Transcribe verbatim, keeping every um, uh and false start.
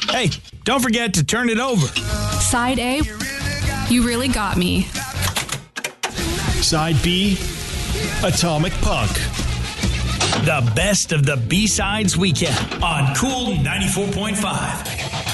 Hey, don't forget to turn it over. Side A, you really got me. Side B, Atomic Punk. The best of the B-Sides weekend on Cool ninety-four point five.